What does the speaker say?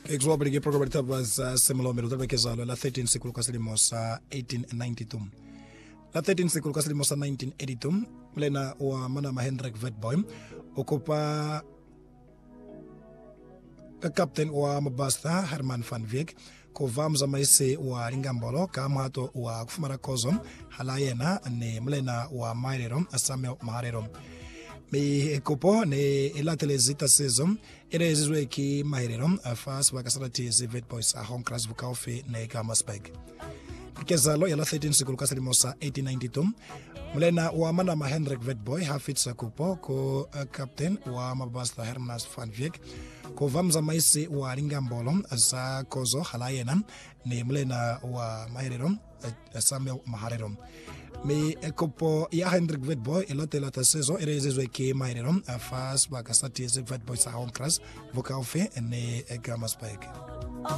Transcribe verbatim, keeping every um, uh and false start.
Exwabri ke program taba sa semelo melo taba ke zalo la thirteen sekolo ka selemo sa eighteen ninety-two. La thirteen sekolo ka selemo sa nineteen eighty-two mlena wa mana ma Hendrik Witbooi okopa ka captain wa mabasta Herman van Wyk ko vamza maise wa Ringambolo ka mato wa kufumara kozo halayena ne mlena wa Mairero Samuel Maharero me kopo ne elatele zita season ere zizwe ki Mairero afas wakasarati ze Witbooi a Honkras vukaofe ne Gamasberg kezalo ya la thirteen sekolo ka selemo sa eighteen ninety-two mlena wa mana ma Hendrik Witbooi hafitsa kopo ko uh, captain wa mabasta Herman van Wyk ko vamza maise wa Ringambolo sa kozo halayena ne mlena wa Mairero uh, Samuel Maharero me kopo ya Hendrik Witbooi elote la tasezo ere zezwe ke Mairero afas bakasati ze Witbooi sa Honkras vukaofe ne Gamasberg.